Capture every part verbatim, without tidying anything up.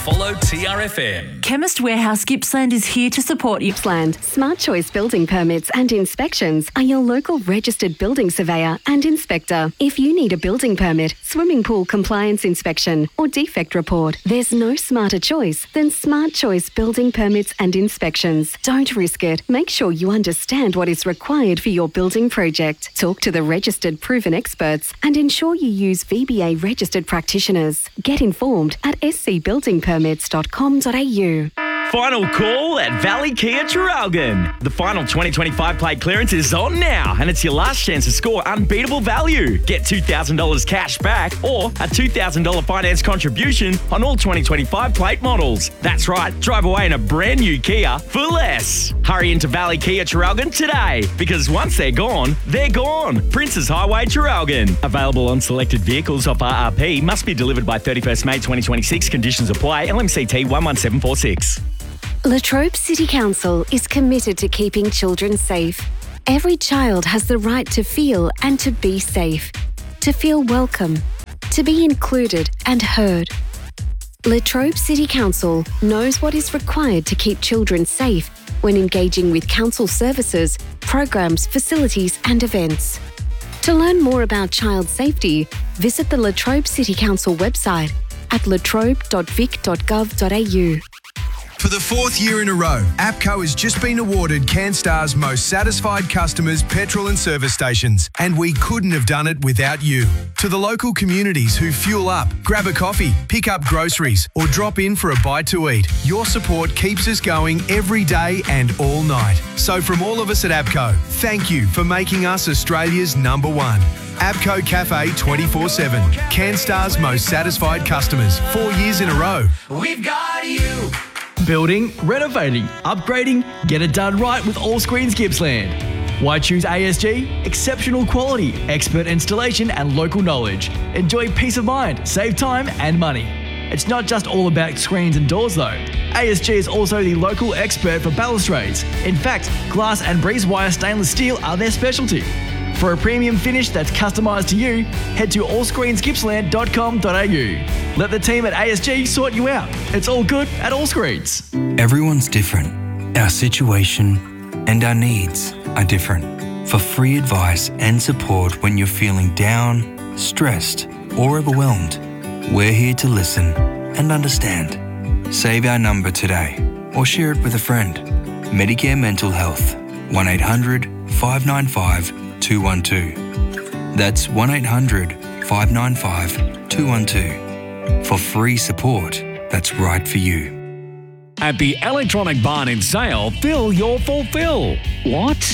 Follow T R F M. Chemist Warehouse Gippsland is here to support you. Gippsland Smart Choice Building Permits and Inspections are your local registered building surveyor and inspector. If you need a building permit, swimming pool compliance inspection or defect report, there's no smarter choice than Smart Choice Building Permits and Inspections. Don't risk it. Make sure you understand what is required for your building project. Talk to the registered proven experts and ensure you use V B A registered practitioners. Get informed at s c building permits dot com dot a u. Final call at Valley Kia Traralgon. The final twenty twenty-five plate clearance is on now, and it's your last chance to score unbeatable value. Get two thousand dollars cash back or a two thousand dollars finance contribution on all twenty twenty-five plate models. That's right, drive away in a brand new Kia for less. Hurry into Valley Kia Traralgon today, because once they're gone, they're gone. Princes Highway Traralgon. Available on selected vehicles off R R P. Must be delivered by thirty-first May twenty twenty-six. Conditions apply. L M C T one one seven four six. Latrobe City Council is committed to keeping children safe. Every child has the right to feel and to be safe, to feel welcome, to be included and heard. Latrobe City Council knows what is required to keep children safe when engaging with council services, programs, facilities and events. To learn more about child safety, visit the Latrobe City Council website at latrobe dot vic dot gov dot a u. For the fourth year in a row, APCO has just been awarded CanStar's most satisfied customers petrol and service stations, and we couldn't have done it without you. To the local communities who fuel up, grab a coffee, pick up groceries, or drop in for a bite to eat, your support keeps us going every day and all night. So from all of us at APCO, thank you for making us Australia's number one. APCO Cafe twenty-four seven, CanStar's most satisfied customers, four years in a row. We've got you. Building, renovating, upgrading, get it done right with All Screens Gippsland. Why choose A S G? Exceptional quality, expert installation and local knowledge. Enjoy peace of mind, save time and money. It's not just all about screens and doors though. A S G is also the local expert for balustrades. In fact, glass and breeze wire stainless steel are their specialty. For a premium finish that's customised to you, head to all screens gippsland dot com dot a u. Let the team at A S G sort you out. It's all good at All Screens. Everyone's different. Our situation and our needs are different. For free advice and support when you're feeling down, stressed, or overwhelmed, we're here to listen and understand. Save our number today or share it with a friend. Medicare Mental Health, one eight hundred five nine five two one two. That's one eight hundred five nine five two one two. For free support that's right for you. At the Electronic Barn in Sale, fill your fulfill. What?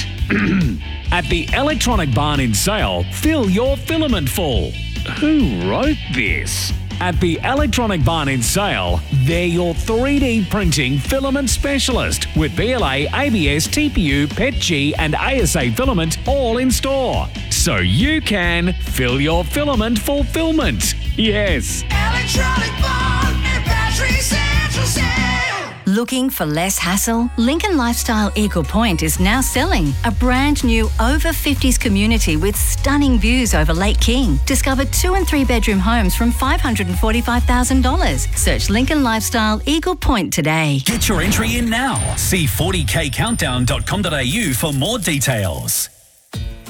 At the Electronic Barn in Sale, fill your filament full. Who wrote this? At the Electronic Barn in Sale, they're your three D printing filament specialist with B L A, A B S, T P U, P E T G and A S A filament all in store. So you can fill your filament fulfillment. Yes. Electronic Barn and Battery Central Sale. Looking for less hassle? Lincoln Lifestyle Eagle Point is now selling a brand new over fifties community with stunning views over Lake King. Discover two and three bedroom homes from five hundred forty-five thousand dollars. Search Lincoln Lifestyle Eagle Point today. Get your entry in now. See forty k countdown dot com dot a u for more details.